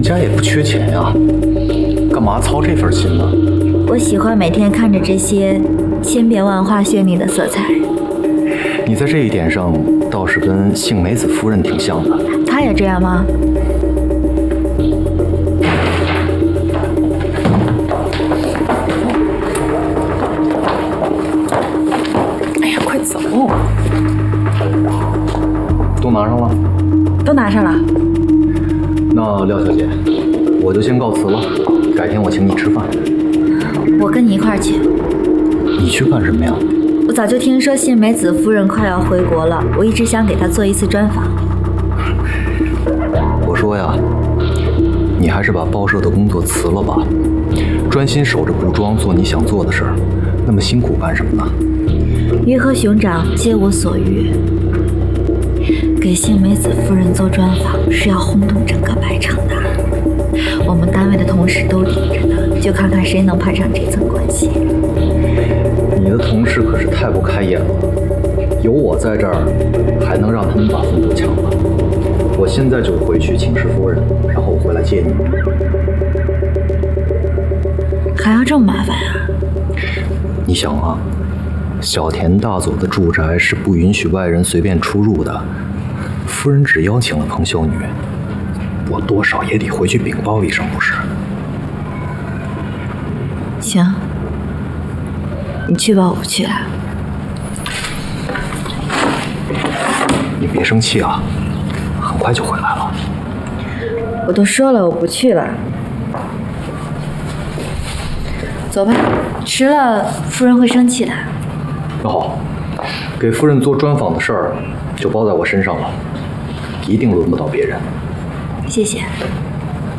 家也不缺钱呀，干嘛操这份心呢？ 我喜欢每天看着这些千变万化、绚丽的色彩。 你在这一点上倒是跟杏梅子夫人挺像的。 她也这样吗？ 哎呀，快走！ 都拿上了？ 都拿上了。 那廖小姐，我就先告辞了，改天我请你吃饭。 我跟你一块儿去。 你去干什么呀？ 我早就听说杏梅子夫人快要回国了，我一直想给她做一次专访。 我说呀，你还是把报社的工作辞了吧，专心守着布庄做你想做的事儿，那么辛苦干什么呢？ 鱼和熊掌皆我所欲。给杏梅子夫人做专访是要轰动整个白场的，我们单位的同事都盯着呢，就看看谁能攀上这层关系。 你的同事可是太不开眼了，有我在这儿，还能让他们把风头抢了。我现在就回去请示夫人，然后我回来接你。 还要这么麻烦啊？ 你想啊，小田大佐的住宅是不允许外人随便出入的，夫人只邀请了彭秀女，我多少也得回去禀报一声，不是？ 行，你去吧，我不去了。 你别生气啊，很快就回来了。 我都说了我不去了。走吧，迟了夫人会生气的。 那好，给夫人做专访的事儿就包在我身上了，一定轮不到别人。 谢谢。